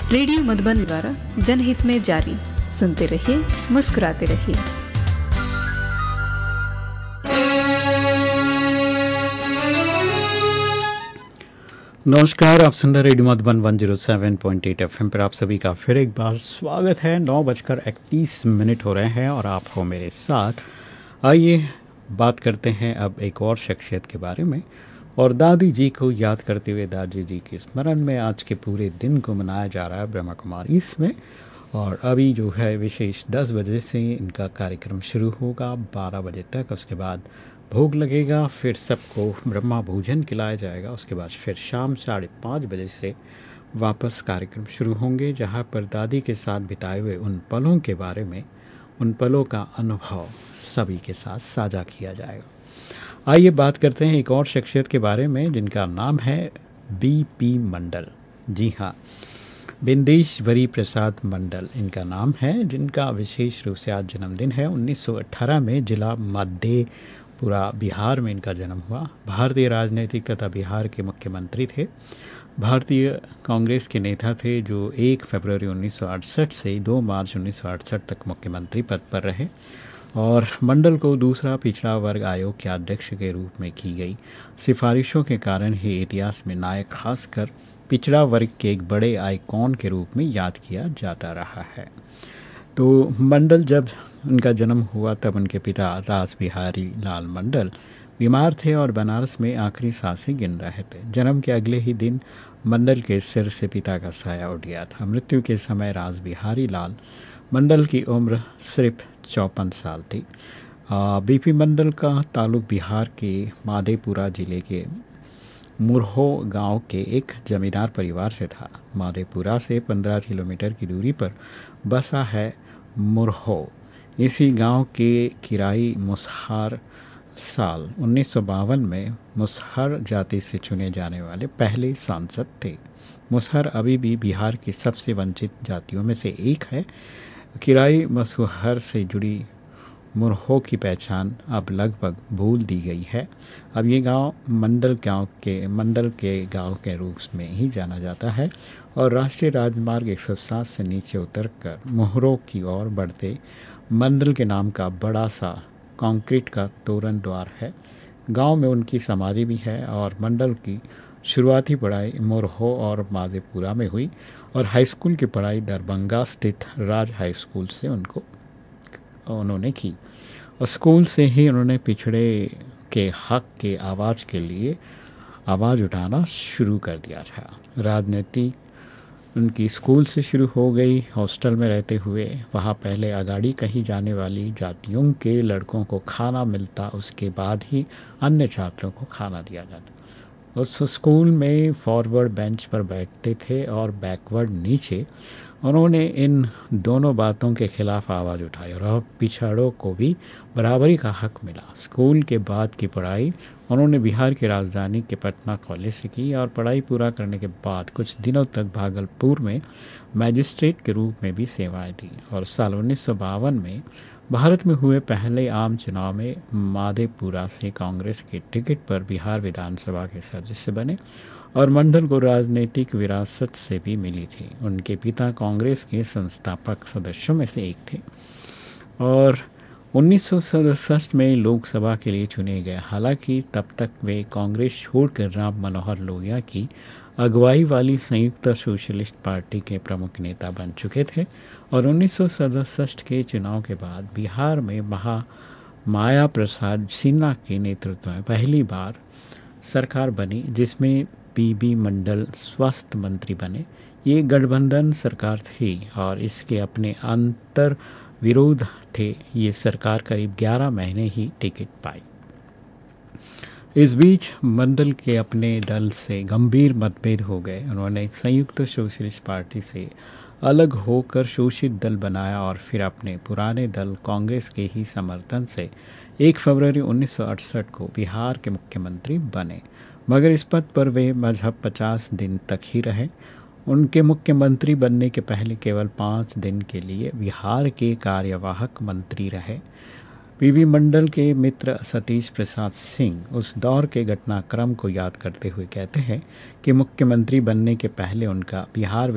Radio Madhuban द्वारा जनहित में जारी। सुनते रहिए, मुस्कुराते रहिए। नमस्कार, आप सुन रहे रेडियो मधुबन 107.8 एफएम पर आप सभी का फिर एक बार स्वागत है। 9:31 हो रहे हैं और आप हो मेरे साथ। आइए बात करते हैं अब एक और शख्सियत के बारे में, और दादी जी को याद करते हुए दादी जी के स्मरण में आज के पूरे दिन को मनाया जा रहा है ब्रह्मा कुमारी इसमें। और अभी जो है विशेष 10 बजे से इनका कार्यक्रम शुरू होगा 12 बजे तक। उसके बाद भोग लगेगा, फिर सबको ब्रह्मा भोजन खिलाया जाएगा। उसके बाद फिर शाम 5:30 बजे से वापस कार्यक्रम शुरू होंगे, जहां पर दादी के साथ बिताए हुए उन पलों के बारे में, उन पलों का अनुभव सभी के साथ साझा किया जाएगा। आइए बात करते हैं एक और शख्सियत के बारे में, जिनका नाम है बीपी मंडल। जी हाँ, बिंदेश्वरी प्रसाद मंडल इनका नाम है, जिनका विशेष रूप से आज जन्मदिन है। 1918 में जिला मधेपुरा बिहार में इनका जन्म हुआ। भारतीय राजनीतिक तथा बिहार के मुख्यमंत्री थे। भारतीय कांग्रेस के नेता थे, जो 1 फरवरी 1968 से 2 मार्च 1968 तक मुख्यमंत्री पद पर रहे। और मंडल को दूसरा पिछड़ा वर्ग आयोग के अध्यक्ष के रूप में की गई सिफारिशों के कारण ही इतिहास में नायक, खासकर पिछड़ा वर्ग के एक बड़े आइकॉन के रूप में याद किया जाता रहा है। तो मंडल, जब उनका जन्म हुआ तब उनके पिता रास बिहारी लाल मंडल बीमार थे और बनारस में आखिरी सांसें गिन रहे थे। जन्म के अगले ही दिन मंडल के सिर से पिता का साया उठ गया था। मृत्यु के समय रास बिहारी लाल मंडल की उम्र सिर्फ 54 साल थी। बीपी मंडल का ताल्लुक बिहार के माधेपुरा जिले के मुरहो गांव के एक जमींदार परिवार से था। माधेपुरा से 15 किलोमीटर की दूरी पर बसा है मुरहो। इसी गांव के किराई मुसहर साल 1952 में मुसहर जाति से चुने जाने वाले पहले सांसद थे। मुसहर अभी भी बिहार की सबसे वंचित जातियों में से एक है। किराई मुसहर से जुड़ी मुरहो की पहचान अब लगभग भूल दी गई है। अब ये गांव मंडल के गांव के रूप में ही जाना जाता है और राष्ट्रीय राजमार्ग 107 से नीचे उतरकर मुहरो की ओर बढ़ते मंडल के नाम का बड़ा सा कंक्रीट का तोरण द्वार है। गांव में उनकी समाधि भी है। और मंडल की शुरुआती पढ़ाई मुरहो और माधेपुरा में हुई और हाई स्कूल की पढ़ाई दरभंगा स्थित राज हाई स्कूल से उन्होंने की। और स्कूल से ही उन्होंने पिछड़े के हक के आवाज़ के लिए आवाज़ उठाना शुरू कर दिया था। राजनीति उनकी स्कूल से शुरू हो गई। हॉस्टल में रहते हुए वहाँ पहले अगाड़ी कही जाने वाली जातियों के लड़कों को खाना मिलता, उसके बाद ही अन्य छात्रों को खाना दिया जाता। उस स्कूल में फॉरवर्ड बेंच पर बैठते थे और बैकवर्ड नीचे। उन्होंने इन दोनों बातों के खिलाफ आवाज़ उठाई और पिछड़ों को भी बराबरी का हक मिला। स्कूल के बाद की पढ़ाई उन्होंने बिहार की राजधानी के पटना कॉलेज से की और पढ़ाई पूरा करने के बाद कुछ दिनों तक भागलपुर में मैजिस्ट्रेट के रूप में भी सेवाएं दी। और साल 1952 में भारत में हुए पहले आम चुनाव में माधेपुरा से कांग्रेस के टिकट पर बिहार विधानसभा के सदस्य बने और मंडल को राजनीतिक विरासत से भी मिली थी। उनके पिता कांग्रेस के संस्थापक सदस्यों में से एक थे और 1967 में लोकसभा के लिए चुने गए। हालांकि तब तक वे कांग्रेस छोड़कर राम मनोहर लोहिया की अगुवाई वाली संयुक्त सोशलिस्ट पार्टी के प्रमुख नेता बन चुके थे। और 1967 के चुनाव के बाद बिहार में माया प्रसाद सिन्हा के नेतृत्व में पहली बार सरकार बनी, जिसमें बीबी मंडल स्वास्थ्य मंत्री बने। ये गठबंधन सरकार थी और इसके अपने अंतर विरोध थे। ये सरकार करीब 11 महीने ही टिकट पाई। इस बीच मंडल के अपने दल से गंभीर मतभेद हो गए। उन्होंने संयुक्त सोशलिस्ट पार्टी से अलग होकर शोषित दल बनाया और फिर अपने पुराने दल कांग्रेस के ही समर्थन से 1 फरवरी 1968 को बिहार के मुख्यमंत्री बने। मगर इस पद पर वे महज 50 दिन तक ही रहे। उनके मुख्यमंत्री बनने के पहले केवल 5 दिन के लिए बिहार के कार्यवाहक मंत्री रहे। बीबी मंडल के मित्र सतीश प्रसाद सिंह उस दौर के घटनाक्रम को याद करते हुए कहते हैं कि मुख्यमंत्री बनने के पहले उनका बिहार